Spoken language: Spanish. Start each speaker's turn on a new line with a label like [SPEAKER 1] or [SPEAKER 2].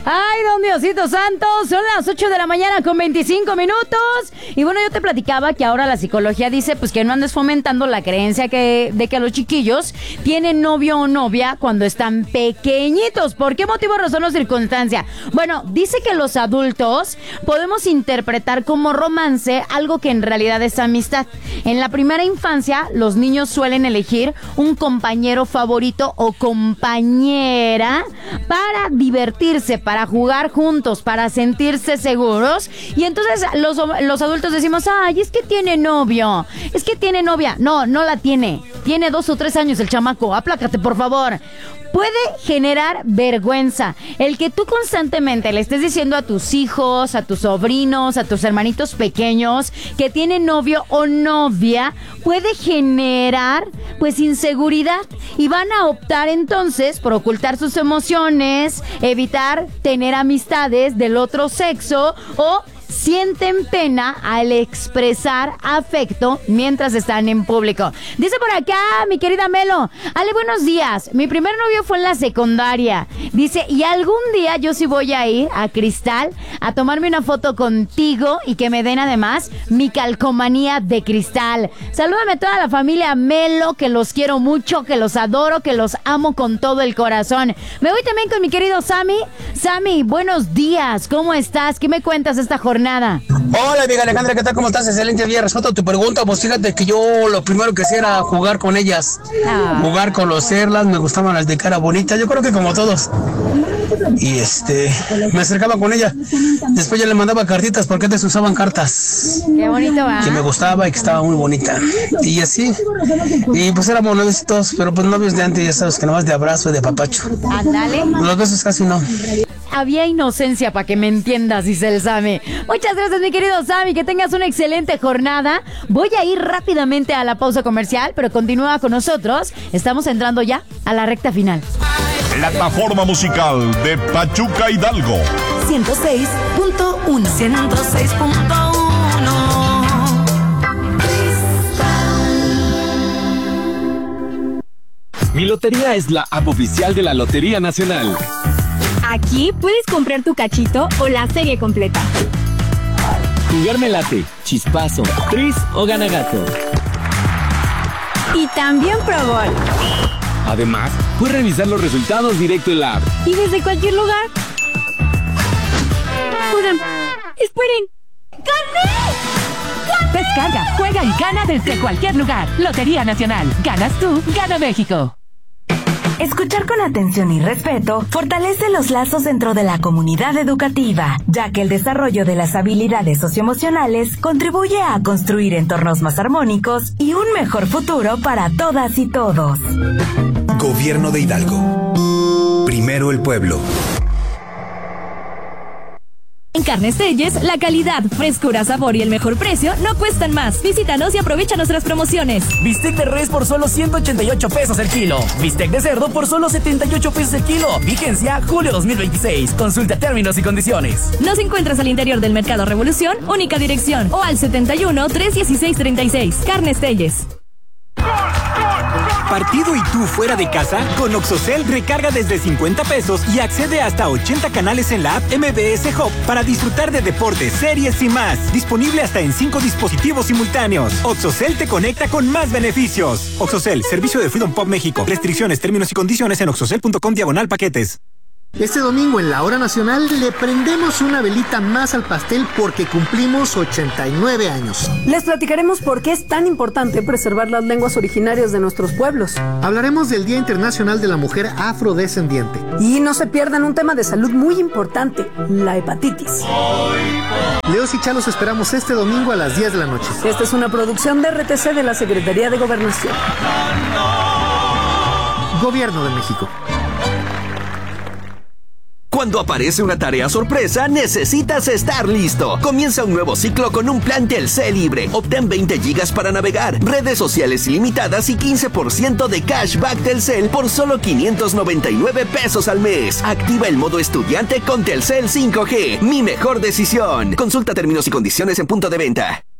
[SPEAKER 1] Ay, don Diosito Santo, son las 8 de la mañana con 25 minutos. Y bueno, yo te platicaba que ahora la psicología dice pues que no andes fomentando la creencia de que los chiquillos tienen novio o novia cuando están pequeñitos. ¿Por qué motivo, razón o circunstancia? Bueno, dice que los adultos podemos interpretar como romance algo que en realidad es amistad. En la primera infancia, los niños suelen elegir un compañero favorito o compañera para divertirse, para jugar juntos, para sentirse seguros. Y entonces los adultos decimos, ay, es que tiene novio, es que tiene novia. No, no la tiene. Tiene 2 o 3 años el chamaco. Aplácate, por favor. Puede generar vergüenza el que tú constantemente le estés diciendo a tus hijos, a tus sobrinos, a tus hermanitos pequeños que tienen novio o novia. Puede generar pues inseguridad y van a optar entonces por ocultar sus emociones, evitar tener amistades del otro sexo o sienten pena al expresar afecto mientras están en público. Dice por acá mi querida Melo, Ale, buenos días. Mi primer novio fue en la secundaria. Dice, y algún día yo sí voy a ir a Cristal a tomarme una foto contigo y que me den además mi calcomanía de Cristal. Salúdame a toda la familia Melo, que los quiero mucho, que los adoro, que los amo con todo el corazón. Me voy también con mi querido Sammy. Sammy, buenos días. ¿Cómo estás? ¿Qué me cuentas esta jornada?
[SPEAKER 2] Hola, amiga Alejandra, ¿qué tal? ¿Cómo estás? Excelente día. Respeto a tu pregunta. Pues fíjate que yo lo primero que hacía era jugar con ellas. Jugar, conocerlas. Me gustaban las de cara bonita. Yo creo que como todos. Y me acercaba con ella. Después ya le mandaba cartitas porque antes usaban cartas.
[SPEAKER 1] Qué bonito, ¿va?
[SPEAKER 2] Que me gustaba y que estaba muy bonita. Y así. Y pues éramos novios, pero pues novios de antes, ya sabes, que nomás de abrazo y de papacho.
[SPEAKER 1] Ándale.
[SPEAKER 2] Los besos casi no.
[SPEAKER 1] Había inocencia, para que me entiendas, dice el Sammy. Muchas gracias, mi querido Sammy, que tengas una excelente jornada. Voy a ir rápidamente a la pausa comercial, pero continúa con nosotros. Estamos entrando ya a la recta final.
[SPEAKER 3] Plataforma musical de Pachuca Hidalgo.
[SPEAKER 4] 106.1. 106.1.
[SPEAKER 5] Mi Lotería es la app oficial de la Lotería Nacional.
[SPEAKER 6] Aquí puedes comprar tu cachito o la serie completa.
[SPEAKER 5] Jugar me late, chispazo, tris o ganagato.
[SPEAKER 6] Y también Pro Bowl.
[SPEAKER 5] Además, puedes revisar los resultados directo en la app.
[SPEAKER 6] Y desde cualquier lugar. Oigan, esperen. ¡Gané!
[SPEAKER 7] Descarga, juega y gana desde cualquier lugar. Lotería Nacional. Ganas tú, gana México.
[SPEAKER 4] Escuchar con atención y respeto fortalece los lazos dentro de la comunidad educativa, ya que el desarrollo de las habilidades socioemocionales contribuye a construir entornos más armónicos y un mejor futuro para todas y todos.
[SPEAKER 8] Gobierno de Hidalgo. Primero el pueblo.
[SPEAKER 6] En Carnes Telles, la calidad, frescura, sabor y el mejor precio no cuestan más. Visítanos y aprovecha nuestras promociones.
[SPEAKER 9] Bistec de res por solo 188 pesos el kilo. Bistec de cerdo por solo 78 pesos el kilo. Vigencia julio 2026. Consulta términos y condiciones.
[SPEAKER 6] Nos encuentras al interior del Mercado Revolución, única dirección, o al 71 316 36. Carnes Telles.
[SPEAKER 10] ¿Partido y tú fuera de casa? Con Oxocel recarga desde 50 pesos y accede hasta 80 canales en la app MBS Hub para disfrutar de deportes, series y más. Disponible hasta en 5 dispositivos simultáneos. Oxocel te conecta con más beneficios. Oxocel, servicio de Freedom Pop México. Restricciones, términos y condiciones en oxocel.com/paquetes.
[SPEAKER 11] Este domingo en la Hora Nacional le prendemos una velita más al pastel porque cumplimos 89 años.
[SPEAKER 12] Les platicaremos por qué es tan importante preservar las lenguas originarias de nuestros pueblos.
[SPEAKER 11] Hablaremos del Día Internacional de la Mujer Afrodescendiente.
[SPEAKER 12] Y no se pierdan un tema de salud muy importante, la hepatitis.
[SPEAKER 11] Leos y Chalos esperamos este domingo a las 10 de la noche.
[SPEAKER 12] Esta es una producción de RTC de la Secretaría de Gobernación.
[SPEAKER 11] Gobierno de México.
[SPEAKER 13] Cuando aparece una tarea sorpresa, necesitas estar listo. Comienza un nuevo ciclo con un plan Telcel libre. Obtén 20 gigas para navegar, redes sociales ilimitadas y 15% de cashback Telcel por solo 599 pesos al mes. Activa el modo estudiante con Telcel 5G. Mi mejor decisión. Consulta términos y condiciones en punto de venta.